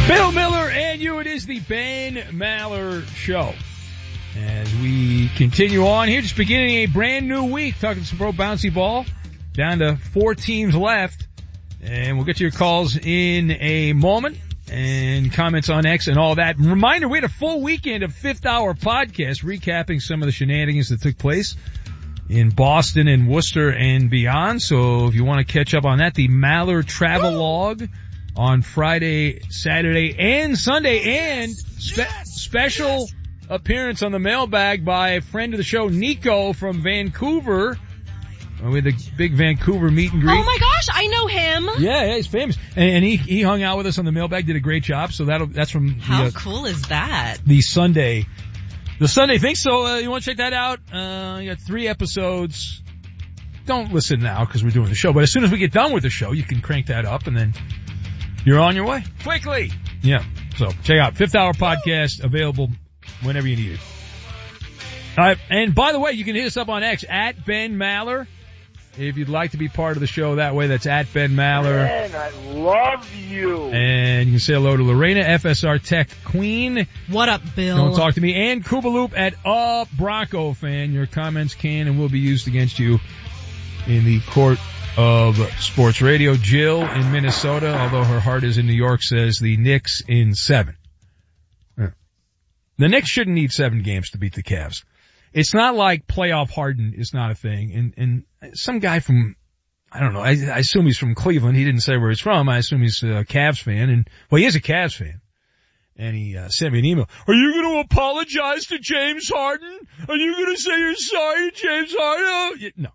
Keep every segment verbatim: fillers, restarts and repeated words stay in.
Bill Miller and you, it is the Ben Maller Show. As we continue on here, just beginning a brand new week, talking some pro bouncy ball, down to four teams left, and we'll get to your calls in a moment, and comments on X and all that. Reminder, we had a full weekend of Fifth Hour podcast, recapping some of the shenanigans that took place in Boston and Worcester and beyond, so if you want to catch up on that, the Maller Travelogue on Friday, Saturday, and Sunday, and spe- special appearance on the mailbag by a friend of the show, Nico from Vancouver. We had the big Vancouver meet and greet. Oh my gosh, I know him. Yeah, yeah, he's famous. And, and he, he hung out with us on the mailbag, did a great job, so that'll, that's from How the, uh, cool is that? The Sunday, the Sunday thing. So, uh, you want to check that out? Uh, you got three episodes. Don't listen now because we're doing the show, but as soon as we get done with the show, you can crank that up and then you're on your way. Quickly. Yeah. So check out Fifth Hour Podcast, available whenever you need it. All right. And by the way, you can hit us up on X at Ben Maller. If you'd like to be part of the show that way, that's at Ben Maller. Ben, I love you. And you can say hello to Lorena, F S R Tech Queen. What up, Bill? Don't talk to me. And Kubaloop at a Bronco fan. Your comments can and will be used against you in the court of sports radio. Jill in Minnesota, although her heart is in New York, says the Knicks in seven. Yeah. The Knicks shouldn't need seven games to beat the Cavs. It's not like playoff hardened is not a thing. And, and some guy from, I don't know, I, I assume he's from Cleveland. He didn't say where he's from. I assume he's a Cavs fan. And, well, he is a Cavs fan. And he uh, sent me an email. Are you going to apologize to James Harden? Are you going to say you're sorry to James Harden? No.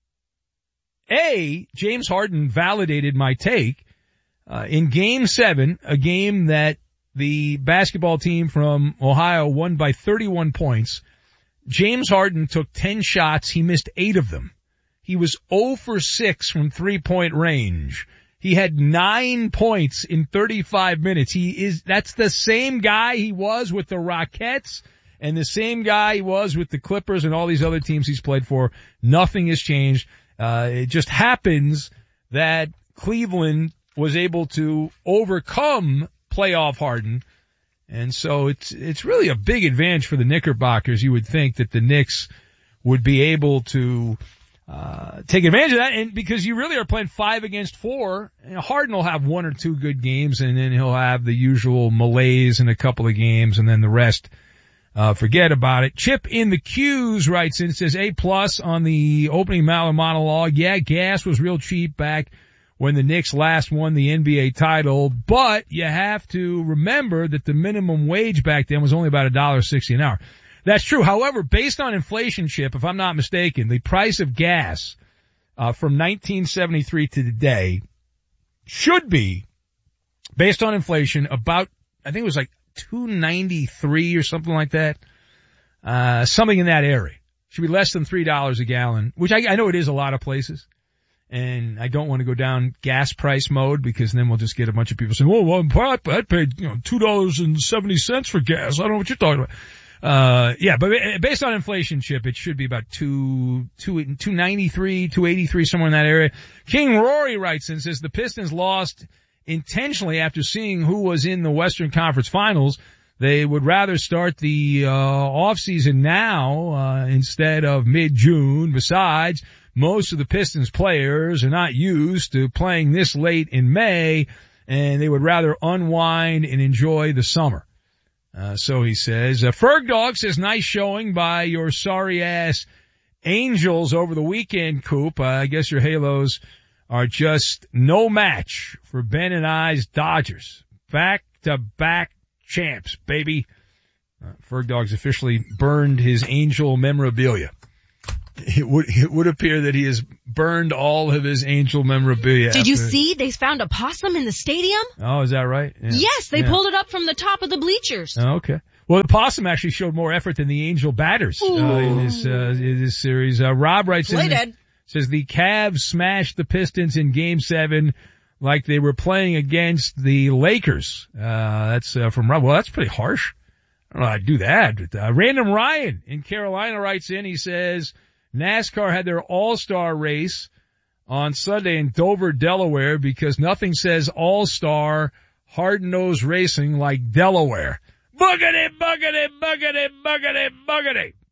A, James Harden validated my take uh, in Game seven, a game that the basketball team from Ohio won by thirty-one points. James Harden took ten shots. He missed eight of them. He was zero for six from three-point range. He had nine points in thirty-five minutes. He is, that's the same guy he was with the Rockets and the same guy he was with the Clippers and all these other teams he's played for. Nothing has changed. Uh, it just happens that Cleveland was able to overcome playoff Harden. And so it's, it's really a big advantage for the Knickerbockers. You would think that the Knicks would be able to, uh, take advantage of that. And because you really are playing five against four, you know, Harden will have one or two good games and then he'll have the usual malaise in a couple of games and then the rest Uh, forget about it. Chip in the Q's writes in, says A plus on the opening Maller monologue. Yeah, gas was real cheap back when the Knicks last won the N B A title, but you have to remember that the minimum wage back then was only about a dollar sixty an hour. That's true. However, based on inflation, Chip, if I'm not mistaken, the price of gas, uh, from nineteen seventy-three to today should be, based on inflation, about, I think it was like two ninety-three or something like that. Uh, something in that area. Should be less than three dollars a gallon, which I, I know it is a lot of places. And I don't want to go down gas price mode because then we'll just get a bunch of people saying, well, well, I paid, you know, two dollars and seventy cents for gas. I don't know what you're talking about. Uh, yeah, but based on inflation, Chip, it should be about two, two, two ninety-three, two eighty-three, somewhere in that area. King Rory writes and says the Pistons lost intentionally after seeing who was in the Western Conference Finals. They would rather start the uh off season now uh instead of mid-June. Besides, most of the Pistons players are not used to playing this late in May, and they would rather unwind and enjoy the summer. Uh so he says, uh, Ferg Dog says, nice showing by your sorry-ass Angels over the weekend, Coop. Uh, I guess your Halos are just no match for Ben and I's Dodgers. Back-to-back champs, baby. Uh, Ferg Dog's officially burned his Angel memorabilia. It would, it would appear that he has burned all of his Angel memorabilia. Did you see they found a possum in the stadium? Oh, is that right? Yeah. Yes, they yeah. pulled it up from the top of the bleachers. Oh, okay. Well, the possum actually showed more effort than the Angel batters uh, in this uh, in this series. Uh, Rob writes in, did. says the Cavs smashed the Pistons in Game Seven like they were playing against the Lakers. Uh, that's uh, from Rob. Well, that's pretty harsh. I don't know how to do that. But, uh, Random Ryan in Carolina writes in. He says NASCAR had their All-Star race on Sunday in Dover, Delaware, because nothing says All-Star hard-nosed racing like Delaware. Boogity, boogity, boogity, boogity, boogity.